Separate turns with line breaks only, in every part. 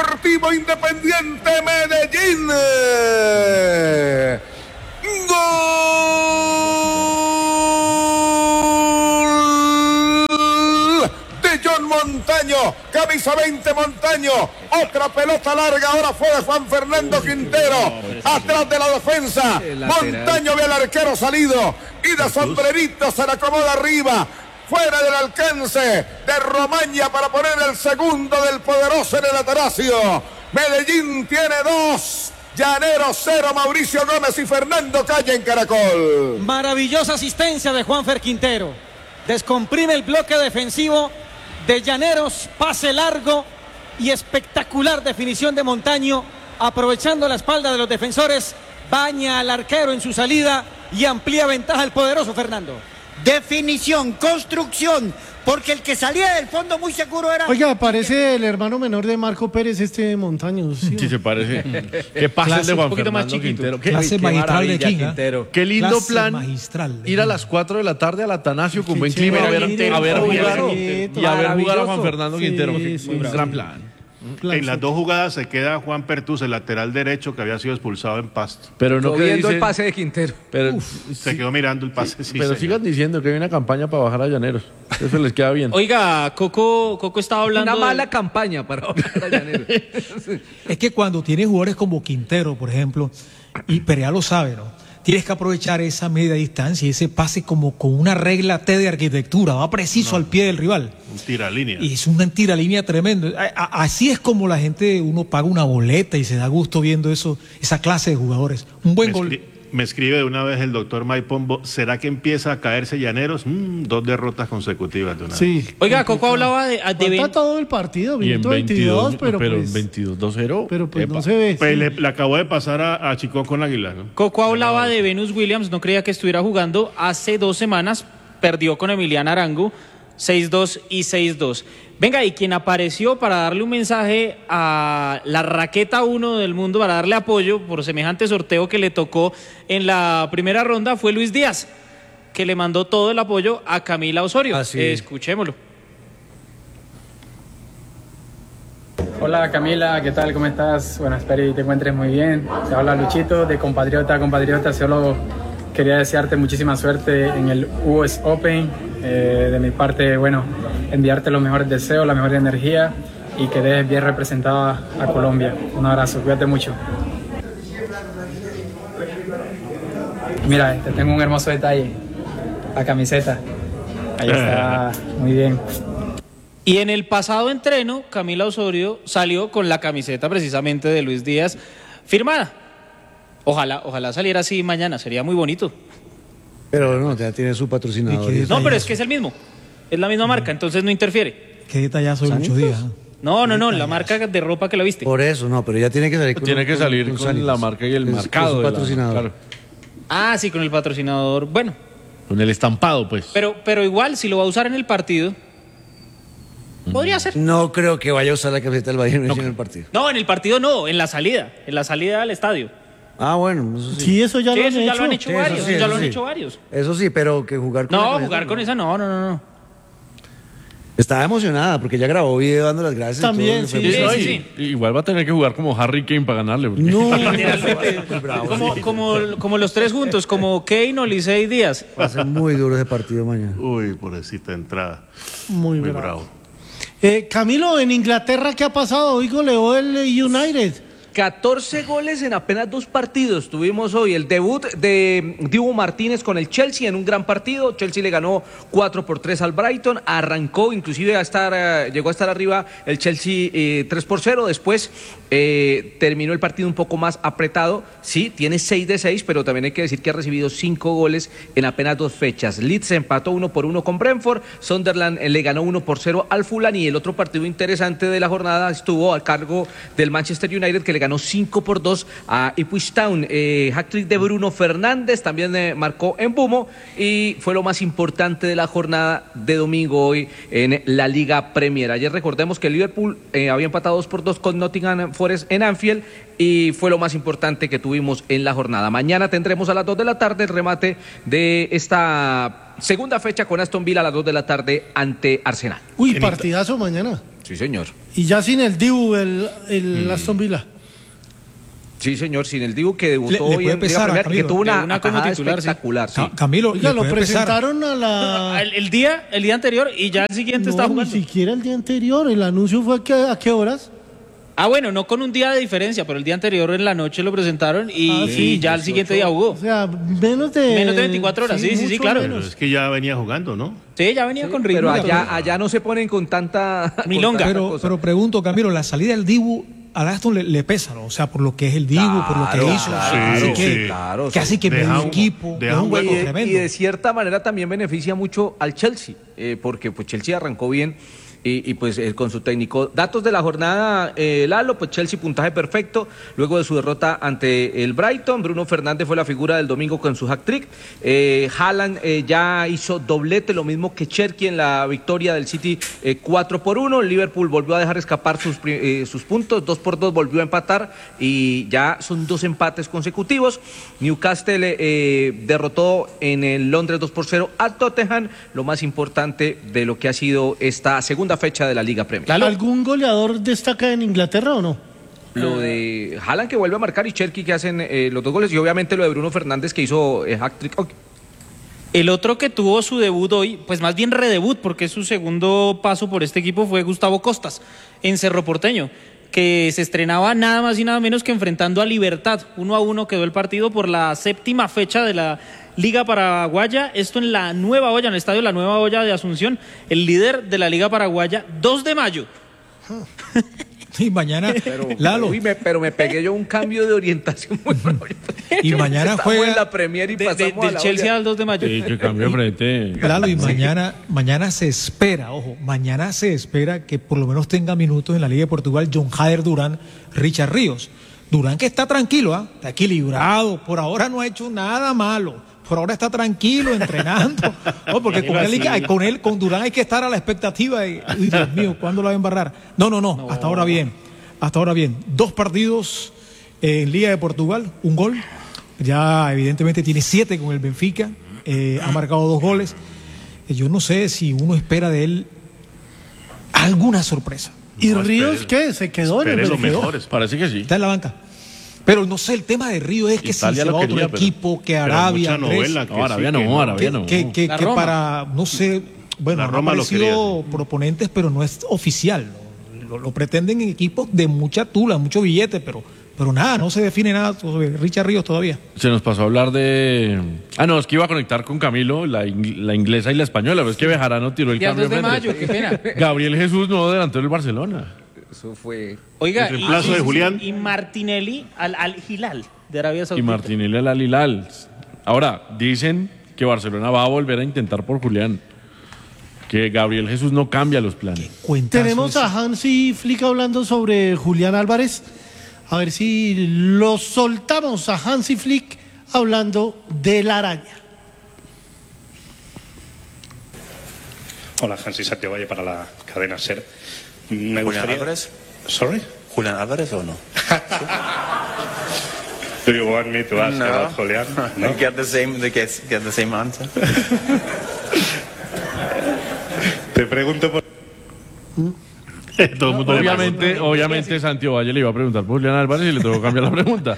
Deportivo Independiente Medellín. ¡Gol! De John Montaño, camisa 20 Montaño, otra pelota larga, ahora fue de Juan Fernando Quintero, atrás de la defensa, Montaño ve al arquero salido, y de sombrerito se le acomoda arriba, fuera del alcance de Romaña para poner el segundo del poderoso en el Atanasio. Medellín tiene 2, Llaneros 0, Mauricio Gómez y Fernando Calle en Caracol.
Maravillosa asistencia de Juanfer Quintero. Descomprime el bloque defensivo de Llaneros, pase largo y espectacular definición de Montaño, aprovechando la espalda de los defensores, baña al arquero en su salida y amplía ventaja el poderoso Fernando.
Definición, construcción, porque el que salía del fondo muy seguro era...
Oiga, parece el hermano menor de Marco Pérez, Montaño.
Sí, se parece. ¿Qué pasa de Juan Fernando Quintero?
Clase magistral de King.
Qué lindo
Clase
plan
magistral.
ir a las 4 de la tarde al Atanasio con buen clima a ver jugar a Juan Fernando Quintero. Un gran plan.
En las dos jugadas se queda Juan Pertus, el lateral derecho que había sido expulsado en Pasto.
Pero no que
viendo
dicen,
el pase de Quintero.
Pero,
se quedó mirando el pase. Sí,
pero
señor.
sigan diciendo que hay una campaña para bajar a Llaneros. Eso les queda bien.
Oiga, Coco estaba hablando...
Una mala campaña para bajar a Llaneros.
Es que cuando tienes jugadores como Quintero, por ejemplo, y Perea lo sabe, ¿no? Tienes que aprovechar esa media distancia y ese pase como con una regla T de arquitectura, va preciso al pie del rival.
Un tiralínea.
Y es un tiralínea tremendo. Así es como la gente, uno paga una boleta y se da gusto viendo eso, esa clase de jugadores. Un buen gol.
Me escribe de una vez el doctor Mike Pombo, ¿será que empieza a caerse Llaneros? 2 derrotas consecutivas de una
Sí.
vez.
Oiga, Coco hablaba de
Falta todo el partido,
Y en
22, pero
en
pues,
22-2-0.
pero pues no se ve.
Pues le acabó de pasar a Chico con Águila, ¿no?
Coco hablaba de Venus Williams, no creía que estuviera jugando. Hace 2 semanas perdió con Emiliana Arango, 6-2 y 6-2. Venga, y quien apareció para darle un mensaje a la raqueta 1 del mundo, para darle apoyo por semejante sorteo que le tocó en la primera ronda, fue Luis Díaz, que le mandó todo el apoyo a Camila Osorio. Escuchémoslo.
Hola Camila, ¿qué tal? ¿Cómo estás? Bueno, espero que te encuentres muy bien. Te habla Luchito de compatriota a compatriota. Solo quería desearte muchísima suerte en el US Open. De mi parte, bueno, enviarte los mejores deseos, la mejor energía y que dejes bien representada a Colombia. Un abrazo, cuídate mucho. Mira, te tengo un hermoso detalle. La camiseta. Ahí está, muy bien.
Y en el pasado entreno, Camila Osorio salió con la camiseta precisamente de Luis Díaz firmada. Ojalá saliera así mañana, sería muy bonito.
Pero no, ya tiene su patrocinador.
No, pero es que es el mismo. Es la misma marca, entonces no interfiere.
Qué detallazo de Lucho Díaz.
No, la marca de ropa que la viste.
Por eso, no, pero ya tiene que salir
con la marca y el marcado.
Con su patrocinador.
Claro.
Ah, sí, con el patrocinador. Bueno.
Con el estampado, pues.
Pero igual, si lo va a usar en el partido, podría ser.
No creo que vaya a usar la camiseta del Bayern en el partido.
No, en el partido no, en la salida al estadio.
Ah, bueno, eso sí.
Sí, eso ya lo han hecho.
Ya lo han hecho varios,
sí,
ya lo han hecho varios.
Eso sí, pero que jugar con
esa no.
Estaba emocionada porque ya grabó video dando las gracias.
También,
sí.
Igual va a tener que jugar como Harry Kane para ganarle. Porque...
No,
como los tres juntos, como Kane, Oliseh y Díaz.
Va a ser muy duro ese partido mañana.
Uy, pobrecita entrada.
Muy bravo. Camilo, en Inglaterra, ¿qué ha pasado? Hoy goleó el United.
14 goles en apenas 2 partidos. Tuvimos hoy el debut de Dibu Martínez con el Chelsea en un gran partido. Chelsea le ganó 4-3 al Brighton. Arrancó, inclusive llegó a estar arriba el Chelsea 3-0. Después terminó el partido un poco más apretado. Sí, tiene 6 de 6, pero también hay que decir que ha recibido 5 goles en apenas 2 fechas. Leeds empató 1-1 con Brentford. Sunderland le ganó 1-0 al Fulham. Y el otro partido interesante de la jornada estuvo a cargo del Manchester United, que le ganó 5-2 a Ipswich Town. Hat-trick de Bruno Fernández, también marcó en Bumo, y fue lo más importante de la jornada de domingo hoy en la Liga Premier. Ayer recordemos que el Liverpool había empatado 2-2 con Nottingham Forest en Anfield, y fue lo más importante que tuvimos en la jornada. Mañana tendremos a las 2 de la tarde el remate de esta segunda fecha con Aston Villa a las 2 de la tarde ante Arsenal.
Uy, partidazo mañana.
Sí, señor.
Y ya sin el Dibu, el Aston Villa.
Sí, señor, sin el Dibu que debutó
le
hoy
puede
en
pesar
Liga
a
Premier, que tuvo una
como titular,
espectacular. Sí.
Camilo,
Oiga, lo presentaron a la...
El día anterior y ya el siguiente está jugando.
Ni siquiera el día anterior, el anuncio fue a qué horas.
Bueno, no con un día de diferencia, pero el día anterior en la noche lo presentaron y ya el siguiente día jugó.
O sea, menos de
24 horas, sí, claro.
Pero es que ya venía jugando, ¿no?
Sí, ya venía con ritmo.
Pero allá no se ponen con tanta
milonga.
Pero pregunto, Camilo, la salida del Dibu a Aston le pesa, ¿no? O sea, por lo que es el Dibu, por lo que hizo. Que hace que el equipo
de un hueco tremendo. Y de cierta manera también beneficia mucho al Chelsea, porque pues Chelsea arrancó bien. Y pues con su técnico. Datos de la jornada, Lalo, pues Chelsea puntaje perfecto, luego de su derrota ante el Brighton. Bruno Fernández fue la figura del domingo con su hat-trick. Haaland ya hizo doblete, lo mismo que Cherki en la victoria del City 4-1. Liverpool volvió a dejar escapar sus puntos, 2-2 volvió a empatar y ya son 2 empates consecutivos. Newcastle derrotó en el Londres 2-0 al Tottenham, lo más importante de lo que ha sido esta segunda fecha de la Liga Premier.
¿Algún goleador destaca en Inglaterra o no?
Lo de Haaland, que vuelve a marcar, y Cherki, que hacen los 2 goles, y obviamente lo de Bruno Fernández, que hizo hat-trick.
El otro que tuvo su debut hoy, pues más bien redebut, porque es su segundo paso por este equipo, fue Gustavo Costas en Cerro Porteño, que se estrenaba nada más y nada menos que enfrentando a Libertad. 1-1 quedó el partido por la 7ª fecha de la Liga Paraguaya, esto en la Nueva Olla, en el estadio La Nueva Olla de Asunción, el líder de la Liga Paraguaya, 2 de mayo.
Y mañana, Lalo.
Pero me pegué yo un cambio de orientación muy bueno.
Y mañana juega
en la Premier y pasamos
del Chelsea al 2 de mayo.
Sí, que cambio frente.
Lalo, y mañana se espera, mañana se espera que por lo menos tenga minutos en la Liga de Portugal John Jader Durán, Richard Ríos. Durán, que está tranquilo, está equilibrado, por ahora no ha hecho nada malo. Por ahora está tranquilo, entrenando. Porque con Durán hay que estar a la expectativa de, Dios mío, ¿cuándo lo va a embarrar? No, hasta ahora bien. 2 partidos en Liga de Portugal, 1 gol. Ya evidentemente tiene 7 con el Benfica, ha marcado 2 goles. Yo no sé si uno espera de él alguna sorpresa.
¿Y Ríos qué? ¿Se quedó en el Benfica?
Parece que sí.
Está en la banca. Pero no sé, el tema de Río es que
Italia
si se va a otro equipo, que Arabia,
Arabia no.
Que para, no sé, bueno, han aparecido proponentes, pero no es oficial. Lo pretenden en equipos de mucha tula, mucho billete, pero nada, no se define nada sobre Richard Ríos todavía.
Se nos pasó a hablar de... es que iba a conectar con Camilo, la inglesa y la española, pero es que Bejarano tiró el cambio.
2 de mayo, qué pena.
Gabriel Jesús, nuevo delantero del Barcelona.
Eso fue...
Oiga,
el reemplazo de Julián.
Y Martinelli al Hilal de Arabia Saudita.
Y Martinelli al Hilal. Ahora, dicen que Barcelona va a volver a intentar por Julián. Que Gabriel Jesús no cambia los planes.
Tenemos a Hansi Flick hablando sobre Julián Álvarez. A ver si lo soltamos a Hansi Flick hablando de la araña.
Hola, Hansi, Santiago Valle para la cadena SER. Me
¿Julián
gustaría...
Álvarez?
¿Sorry?
¿Julián Álvarez o no?
Do you want me to ask about Julián? No?
Get the same answer.
Te pregunto por...
Todo el mundo
obviamente Santiago Valle le iba a preguntar por Julián Álvarez y le tuvo que cambiar la pregunta.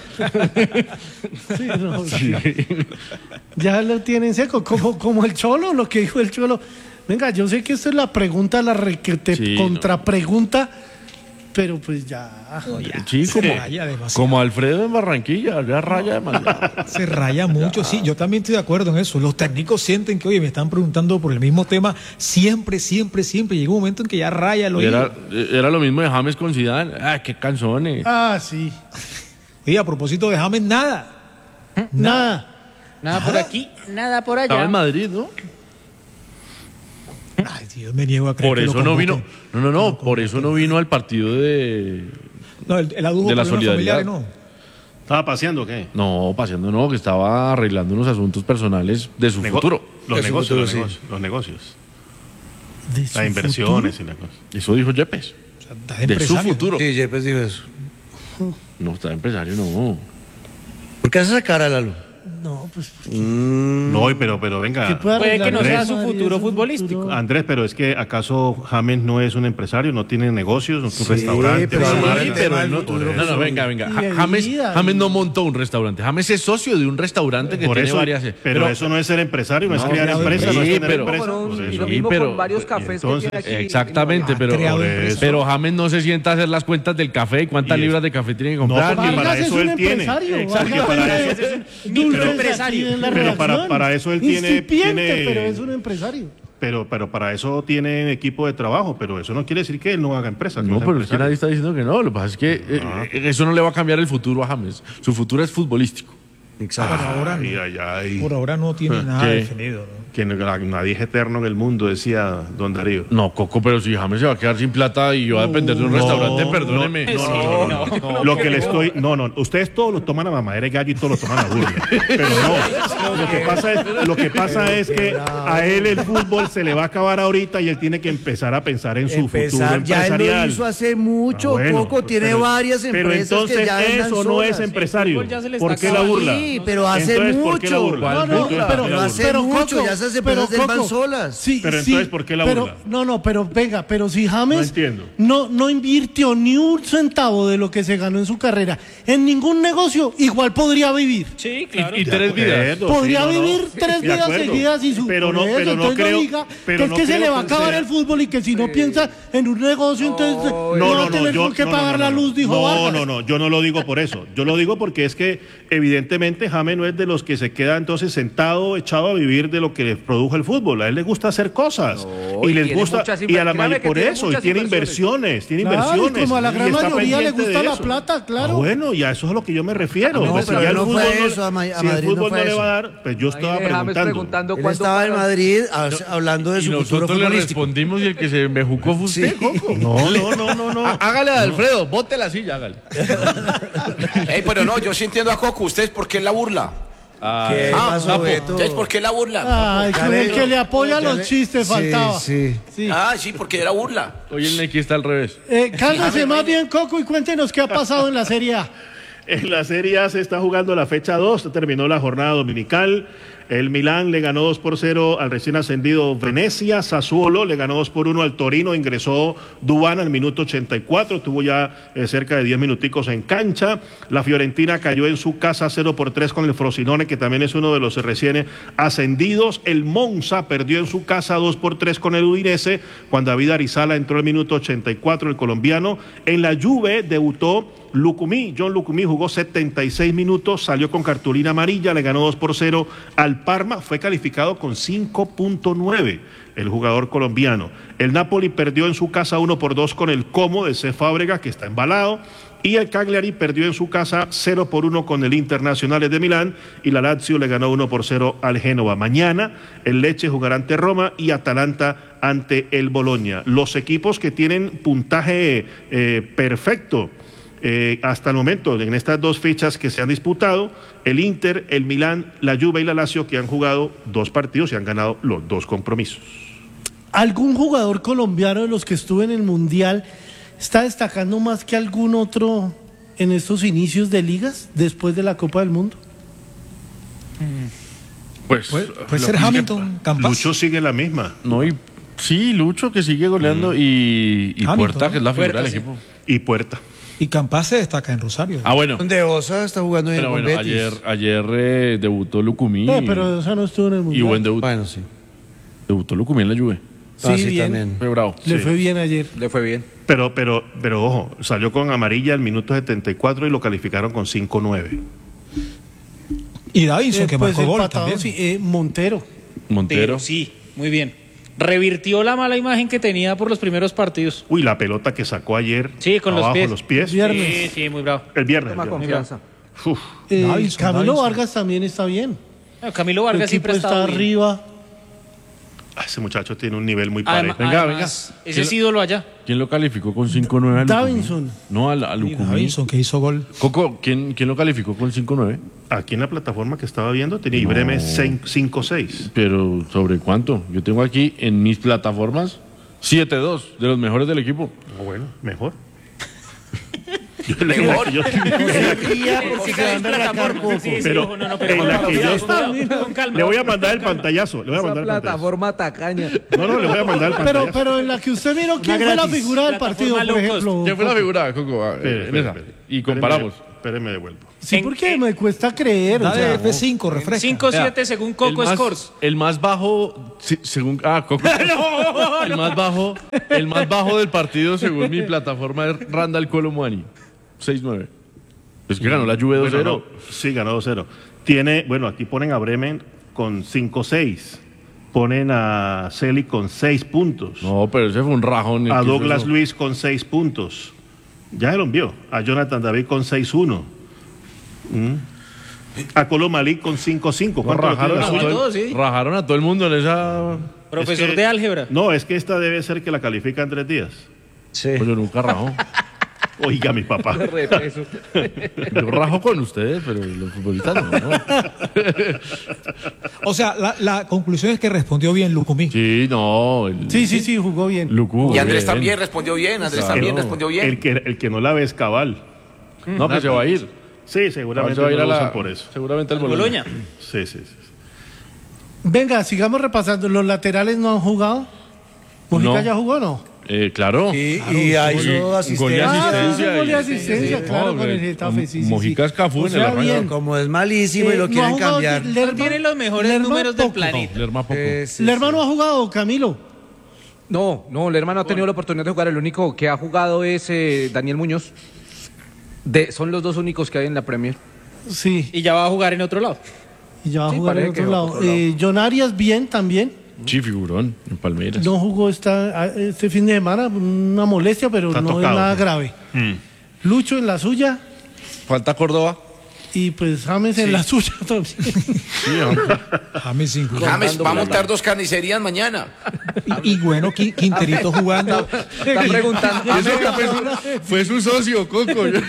Ya lo tienen seco, como el Cholo, lo que dijo el Cholo. Venga, yo sé que esta es la pregunta, contrapregunta, pero pues ya.
Sí, como Alfredo en Barranquilla, ya raya demasiado.
Se raya mucho, sí, yo también estoy de acuerdo en eso. Los técnicos sienten que, oye, me están preguntando por el mismo tema siempre. Llega un momento en que ya raya lo
era lo mismo de James con Zidane. Qué canzones.
Sí.
Y a propósito de James, nada
por aquí, nada por allá.
Estaba en Madrid, ¿no?
Ay, Dios, me niego a creer.
Por eso no vino. Por eso no vino al partido de
No, el adujo
de la
problemas
solidaridad.
familiares, no.
¿Estaba paseando o qué?
No, paseando no, que estaba arreglando unos asuntos personales de su futuro.
Los
De su
negocios,
futuro,
los negocios.
¿De
Las
su
inversiones
futuro?
y la cosa.
Eso dijo Yepes. De su futuro.
Sí, Yepes dijo eso.
No, está empresario, no.
¿Por qué hace esa cara, Lalo?
No, pues.
No, pero venga.
Puede que no sea
Andrés,
su futuro futbolístico.
Andrés, pero es que ¿acaso James no es un empresario? ¿No tiene negocios? ¿No es un restaurante?
pero
no,
no, venga.
Y
James no montó un restaurante. James es socio de un restaurante que
Por
tiene
eso,
varias.
pero eso no es ser empresario, no es crear empresa, no es tener empresa.
Y lo mismo con varios cafés que tiene aquí.
Exactamente, pero James no se sienta a hacer las cuentas del café y cuántas libras de café tiene que comprar.
No, porque para eso él tiene.
Exacto.
Pero para eso él tiene,
pero es un empresario.
pero para eso tiene equipo de trabajo, pero eso no quiere decir que él no haga empresa.
No, pero es que nadie está diciendo que no. Lo que pasa es que eso no le va a cambiar el futuro a James. Su futuro es futbolístico.
Exacto.
Por ahora no tiene nada definido, ¿no?
Que nadie es eterno en el mundo, decía don Darío.
No, Coco, pero si James se va a quedar sin plata y yo va a depender de un restaurante, perdóneme.
No. Lo que le estoy... No, ustedes todos lo toman a mamadera gallo y todos lo toman a burla. Pero no. Lo que pasa es que a él el fútbol se le va a acabar ahorita y él tiene que empezar a pensar en su futuro
Ya
empresarial.
él lo hizo hace mucho, Coco. Tiene varias empresas
pero entonces
que ya andan
eso no
solas.
es empresario. ¿Por qué la burla?
Sí, pero hace
Entonces, ¿por qué la
mucho.
burla?
Pero hace mucho. Ya esas empresas van solas.
Sí,
pero entonces, ¿por qué la burla?
Pero venga, pero si James
No
no invirtió ni un centavo de lo que se ganó en su carrera en ningún negocio, igual podría vivir.
Sí, claro.
Y 3 vidas.
Podría vivir 3 vidas seguidas y su
pero no creo,
que es que se le va a acabar el fútbol y que si no piensa en un negocio, entonces no va a tener con qué pagar la luz, dijo Vargas.
No, yo no lo digo por eso. Yo lo digo porque es que evidentemente James no es de los que se queda entonces sentado, echado a vivir de lo que le produjo el fútbol. A él le gusta hacer cosas y les gusta y a la mayoría por eso y tiene inversiones,
Claro, y como a la gran
y está
mayoría le
pendiente
gusta
de
la
eso.
plata, claro.
Bueno, y a eso es a lo que yo me refiero.
No,
Pues,
pero
si ya el
no
fútbol
fue eso, a
si
Madrid
el fútbol
no fue
no le
eso.
va a dar, pues yo estaba preguntando.
Él estaba en Madrid hablando de
Y
su futuro
nosotros le
futbolístico.
respondimos y el que se bejucó fue usted, Coco.
No.
Hágale a Alfredo, bote la silla, hágale.
Pero no, yo sí entiendo a Coco. ¿Ustedes por qué la burla?
¿Qué pasó, Beto?
¿Ustedes por qué la burla?
Ay, con el que le apoya los chistes faltaba.
Sí.
Sí.
Sí, porque era burla.
Hoy el Neki está al revés.
Cálmese más bien, Coco, y cuéntenos qué ha pasado en la Serie A.
En la Serie A se está jugando la fecha 2, terminó la jornada dominical. El Milán le ganó 2-0 al recién ascendido Venecia. Sassuolo le ganó 2-1 al Torino. Ingresó Duván al minuto 84. Tuvo ya cerca de 10 minuticos en cancha. La Fiorentina cayó en su casa 0-3 con el Frosinone, que también es uno de los recién ascendidos. El Monza perdió en su casa 2-3 con el Udinese, cuando David Arizala entró al minuto 84, el colombiano. En la Juve debutó John Lucumí jugó 76 minutos, salió con cartulina amarilla, le ganó 2-0 al Parma, fue calificado con 5.9 el jugador colombiano. El Napoli perdió en su casa 1-2 con el Como de C. Fábregas, que está embalado, y el Cagliari perdió en su casa 0-1 con el Internazionale de Milán, y la Lazio le ganó 1-0 al Génova. Mañana el Lecce jugará ante Roma y Atalanta ante el Bologna. Los equipos que tienen puntaje perfecto hasta el momento, en estas 2 fechas que se han disputado, el Inter, el Milán, la Juve y la Lazio, que han jugado 2 partidos y han ganado los 2 compromisos.
¿Algún jugador colombiano de los que estuvo en el Mundial está destacando más que algún otro en estos inicios de ligas después de la Copa del Mundo?
Pues
puede ser Hamilton, Campas.
Lucho sigue la misma.
No, sí, Lucho que sigue goleando y Puerta, que es la figura del equipo.
Y Puerta.
Y Campas se destaca en Rosario.
Bueno.
De Osa está jugando en el Betis.
Ayer debutó Lucumí.
Pero Osa no estuvo en el Mundial.
Y buen debut.
Bueno, sí.
Debutó Lucumí en la Juve.
Sí, bien.
También.
Fue bravo.
Le fue bien ayer.
Le fue bien.
Pero ojo, salió con amarilla al minuto 74 y lo calificaron con 5-9.
Y Davinson, que marcó gol
empatado,
también.
Sí, Montero.
Pero sí, muy bien. Revirtió la mala imagen que tenía por los primeros partidos.
Uy, la pelota que sacó ayer.
Sí, con
abajo
los pies.
Viernes.
Sí, muy bravo.
El viernes.
Toma confianza.
Camilo Vargas también está bien.
Camilo Vargas
el equipo
siempre
está
bien.
arriba.
Ese muchacho tiene un nivel muy parejo.
Venga.
Ese es ídolo allá.
¿Quién lo calificó con 5-9 al
Davinson.
No, al Lucumí.
Davinson, que hizo gol.
Coco, ¿quién lo calificó con 5-9?
Aquí en la plataforma que estaba viendo tenía Ibreme 5-6.
Pero ¿sobre cuánto? Yo tengo aquí en mis plataformas 7-2, de los mejores del equipo.
Bueno, mejor.
Mejor.
Pero en la que yo estaba, le voy a mandar el pantallazo. Le voy a mandar el pantallazo.
Plataforma tacaña.
No, le voy a mandar el pantallazo.
Pero en la que usted miró, ¿quién fue la figura del partido, por ejemplo?
¿Quién fue la figura, Coco? En esa. Y comparamos.
Espérenme, devuelvo.
Sí, porque me cuesta creer.
Da de F5, refresca.
5-7 según Coco Scores.
El más bajo, según Coco. El más bajo del partido, según mi plataforma, es Randall Colomwani. 6-9. Es que ganó la Juve 2-0.
Bueno, sí, ganó 2-0. Tiene, bueno, aquí ponen a Bremen con 5-6. Ponen a Celi con 6 puntos.
No, pero ese fue un rajón.
A Douglas Luiz con 6 puntos. Ya se lo envió. A Jonathan David con 6-1. A Colo Malik con 5-5.
Rajaron a todo el mundo en esa...
Profesor de álgebra.
No, es que esta debe ser que la califica en 3 días.
Sí.
Pues yo nunca rajo.
Oiga, mi papá.
Yo rajo con ustedes, pero los futbolistas no.
O sea, la conclusión es que respondió bien Lucumí.
Sí, no.
Sí, jugó bien.
Y Andrés también respondió bien. Respondió bien.
El que no la ve es Cabal.
No, pues se va a ir.
Sí, seguramente no lo usan por eso.
Seguramente el
Boloña.
Sí.
Venga, sigamos repasando. ¿Los laterales no han jugado? ¿Mojica ya jugó o no?
Claro.
Y hizo asistencia.
Gol de asistencia, claro, con el Getafe. Sí.
Mojica es Cafú en el arranque.
Como es malísimo y lo quieren cambiar.
Tiene los mejores números del planeta.
Lerma no ha jugado, Camilo.
No, Lerma no ha tenido la oportunidad de jugar. El único que ha jugado es Daniel Muñoz. Son los dos únicos que hay en la Premier.
Sí.
Y ya va a jugar en otro lado.
John Arias bien también.
Sí, figurón, en Palmeiras.
No jugó este fin de semana, una molestia, pero no es nada grave. Lucho en la suya.
Falta Córdoba.
Y pues James en la suya también.
James
va a montar 2 carnicerías mañana.
Y bueno, Quinterito jugando.
Está preguntando.
Fue su socio, Coco.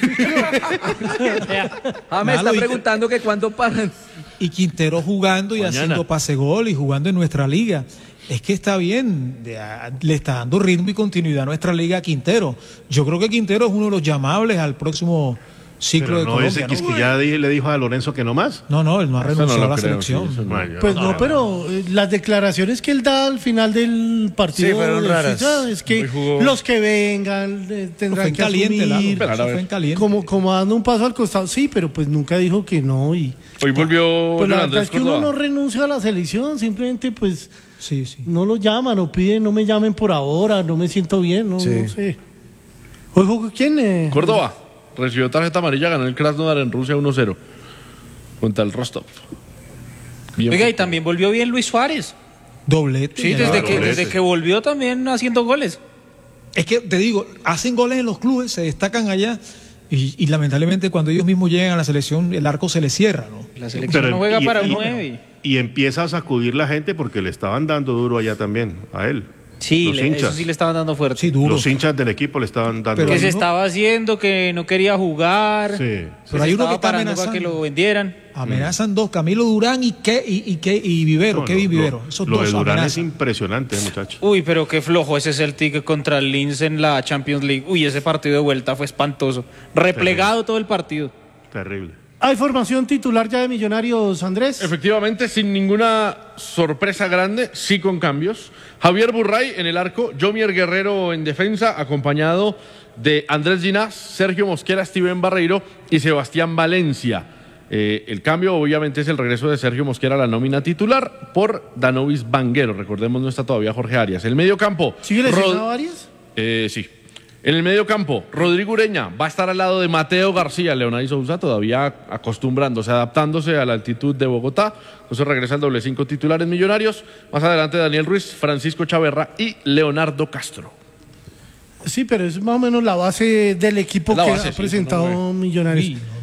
James está preguntando que cuándo paran.
Y Quintero jugando y haciendo pase gol y jugando en nuestra liga. Es que está bien, le está dando ritmo y continuidad a nuestra liga a Quintero. Yo creo que Quintero es uno de los llamables al próximo ciclo de Colombia.
Ese que ya le dijo a Lorenzo que no más.
No, él no ha renunciado a la selección.
Pero las declaraciones que él da al final del partido
fueron raras.
Es que los que vengan tendrán que asumir, como dando un paso al costado. Sí, pero pues nunca dijo que no. Hoy
volvió
pues la verdad es que uno no renuncia a la selección, simplemente pues no lo llaman o piden, no me llamen por ahora, no me siento bien, no sé. Hoy jugó ¿quién?
Córdoba. Recibió tarjeta amarilla, ganó el Krasnodar en Rusia 1-0 contra el Rostov.
Oiga, y también volvió bien Luis Suárez.
Doblete.
Sí, desde que volvió también haciendo goles.
Es que te digo, hacen goles en los clubes, se destacan allá y lamentablemente cuando ellos mismos llegan a la selección el arco se les cierra, ¿no?
La selección no juega para un 9.
Y empieza a sacudir la gente porque le estaban dando duro allá también a él.
Sí, eso sí le estaban dando fuerte.
Sí, duro.
Los hinchas del equipo le estaban dando.
Pero que se estaba haciendo, que no quería jugar.
Sí.
Pero hay uno que está amenazando
para que lo vendieran.
Amenazan dos, Camilo Durán y Vivero, Kevin Vivero. Esos
lo
dos
de Durán
amenazan.
es impresionante, muchacho.
Uy, pero qué flojo ese Celtic contra el Linz en la Champions League. Uy, ese partido de vuelta fue espantoso. Replegado todo el partido.
Terrible.
¿Hay formación titular ya de Millonarios, Andrés?
Efectivamente, sin ninguna sorpresa grande, sí con cambios. Javier Burray en el arco, Jomier Guerrero en defensa, acompañado de Andrés Ginás, Sergio Mosquera, Steven Barreiro y Sebastián Valencia. El cambio obviamente es el regreso de Sergio Mosquera a la nómina titular por Danovis Vanguero. Recordemos, no está todavía Jorge Arias. El medio campo.
¿Sigue lesionado Arias?
Sí. En el medio campo, Rodrigo Ureña va a estar al lado de Mateo García, Leonardo Sousa todavía acostumbrándose, adaptándose a la altitud de Bogotá. Entonces regresa el doble 5 titulares Millonarios. Más adelante Daniel Ruiz, Francisco Chaverra y Leonardo Castro.
Sí, pero es más o menos la base del equipo que ha presentado Millonarios.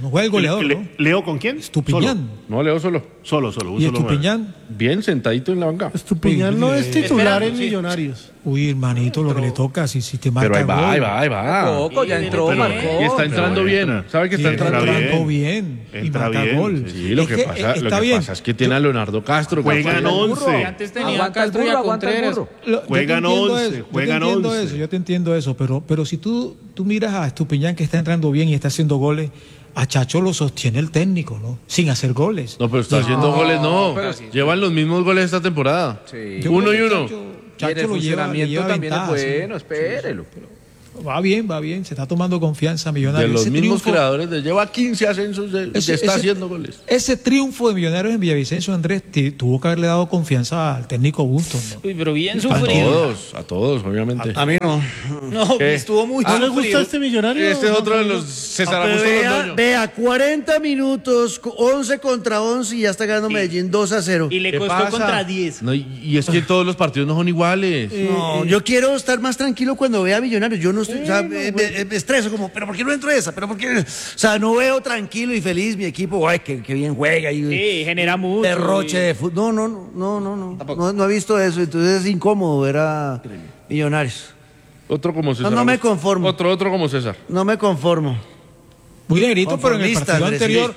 no juega el goleador, ¿no?
¿Leo con quién?
Estupiñán.
No, Leo solo.
Solo.
¿Y Estupiñán?
Bien sentadito en la banca.
Estupiñán no es titular en Millonarios.
Uy, hermanito, lo que le toca, si te marca
Pero ahí
gol.
va.
Poco, ya entró, marcó.
Y está entrando bien. ¿Sabe que está entrando
bien? Y
Entra
marca
bien.
gol.
Sí, lo que pasa es que tiene a Leonardo Castro.
Juegan 11.
Antes tenía
Aguanta el
Castro y a
burro, aguanta el
Contreras.
burro.
Juegan 11.
Yo te entiendo eso, pero si tú miras a Estupiñán que está entrando bien y está haciendo goles, a Chacho lo sostiene el técnico, ¿no? Sin hacer goles.
No, pero está haciendo goles, no. Llevan los mismos goles esta temporada.
Sí.
1 y 1.
Chacho lo lleva
también
ventaja,
es bueno, espérelo.
Va bien, se está tomando confianza Millonarios.
De los
Ese
mismos
triunfo,
creadores, lleva 15 ascensos, está haciendo goles.
Ese triunfo de Millonarios en Villavicencio, Andrés, tuvo que haberle dado confianza al técnico Bustos, ¿no?
Uy, pero bien
A
sufrido.
todos, obviamente.
A mí no.
No,
¿Qué?
estuvo muy
¿No le
sufrido.
gusta este Millonario?
Este es otro de los César
Pero
Augusto Londoño.
vea, 40 minutos, 11 contra 11 y ya está ganando Medellín 2-0.
Y le
¿Qué
costó
pasa?
contra 10.
No, y es que todos los partidos no son iguales.
No, yo quiero estar más tranquilo cuando vea a Millonarios. Yo no estoy, o sea, me estreso como, pero ¿por qué no entro esa? ¿Pero por qué? O sea, no veo tranquilo y feliz mi equipo. Ay, que bien juega y
Sí, genera mucho.
derroche de fútbol. No he visto eso. Entonces es incómodo ver a Millonarios.
Otro como César.
No me
Augusto.
conformo.
Otro como César.
No me conformo.
Muy negrito, pero en el
Conformista,
partido
Andrés,
anterior,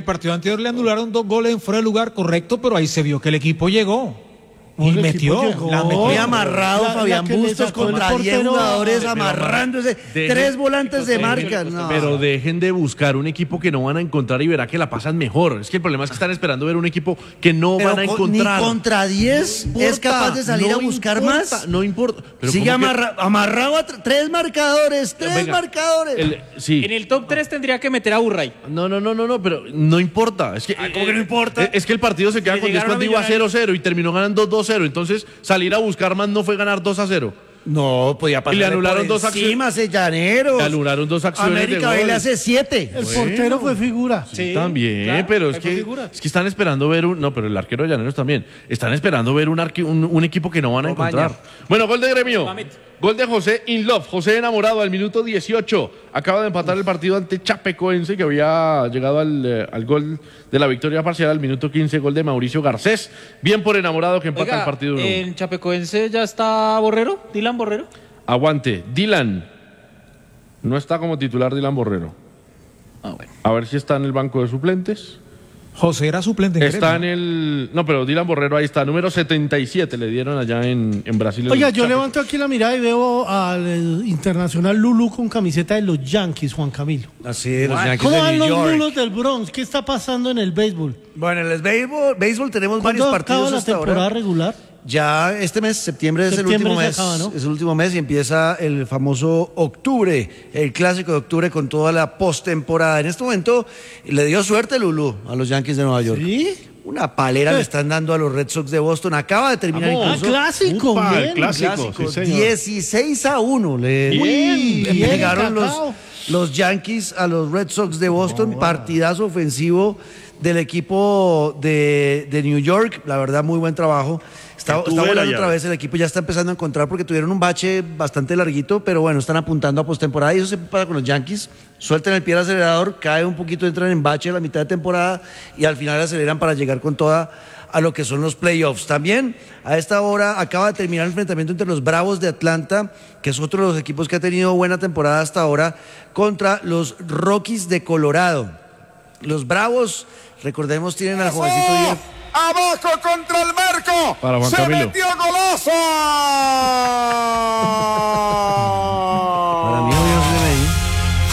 le anularon 2 goles en fuera de lugar, correcto, pero ahí se vio que el equipo llegó. Y
el
metió.
equipo llegó.
La metió.
Muy amarrado
La
Fabián
que le
Bustos
sacó el
contra 10
portero.
jugadores
Pero,
amarrándose.
dejen-
3 volantes de marca. No.
Pero dejen de buscar un equipo que no van a encontrar y verá que la pasan mejor. Es que el problema es que están esperando ver un equipo que no
Pero
van a encontrar.
Ni contra 10 es capaz de salir
No
a buscar
importa,
más.
No importa. Pero
Sigue
¿cómo que-
amarrado a 3 marcadores. 3
Venga,
marcadores.
Sí.
En el top 3 tendría que meter a Burray.
No, pero no importa. Es que,
¿cómo que no importa?
Es que el partido se queda
Le
con 10
llegaron
cuando
a
iba
Millonarios.
0-0 y terminó ganando 2-0. Entonces, salir a buscar más no fue ganar 2-0.
No, podía pasar.
Y le anularon 2 acciones.
Llaneros.
Le anularon 2 acciones
América
de
B
gol.
le hace 7.
El portero fue figura.
Sí, también,
claro,
pero es
fue
que
figura.
están esperando ver no, pero el arquero de Llaneros también. Están esperando ver un equipo que no van a encontrar. Bueno, gol de Gremio. Gol de José Inlove. José enamorado al minuto 18. Acaba de empatar el partido ante Chapecoense, que había llegado al gol de la victoria parcial al minuto 15. Gol de Mauricio Garcés. Bien por enamorado que empata el partido 1-1.
¿En Chapecoense ya está Borrero? ¿Dylan Borrero?
Aguante. Dylan. No está como titular Dylan Borrero.
Bueno.
A ver si está en el banco de suplentes.
José era suplente en
Está en
Gremio.
el... No, pero Dylan Borrero ahí está. Número 77 le dieron allá en Brasil.
Oiga, yo levanto aquí la mirada y veo al internacional Lulú con camiseta de los Yankees, Juan Camilo.
Así es, los Yankees
¿Cómo
de
van
New
los
York.
Lulos del Bronx? ¿Qué está pasando en el béisbol?
Bueno, en el béisbol tenemos varios
¿Cuándo
partidos
acaba la
hasta
temporada
ahora.
regular?
Ya este mes, septiembre es el
Septiembre
último
se
mes.
acaba, ¿no?
Es el último mes y empieza el famoso octubre, el clásico de octubre con toda la postemporada. En este momento le dio suerte Lulú a los Yankees de Nueva York.
¿Sí?
Una palera le están dando a los Red Sox de Boston. Acaba de terminar incluso.
clásico,
Upa,
bien.
clásico, sí, señor.
16-1 le
Bien,
pegaron
Cacao.
los Yankees a los Red Sox de Boston. Partidazo ofensivo del equipo de New York. La verdad, muy buen trabajo. Está
Estuvo en la
volando otra
llave.
vez, el equipo ya está empezando a encontrar porque tuvieron un bache bastante larguito, pero bueno, están apuntando a postemporada y eso se pasa con los Yankees. Sueltan el pie al acelerador, cae un poquito, entran en bache a la mitad de temporada y al final aceleran para llegar con toda a lo que son los playoffs. También a esta hora acaba de terminar el enfrentamiento entre los Bravos de Atlanta, que es otro de los equipos que ha tenido buena temporada hasta ahora, contra los Rockies de Colorado. Los Bravos, recordemos, tienen al jovencito Jeff.
Abajo contra el marco.
Para Juan
Se
Camilo.
metió golazo.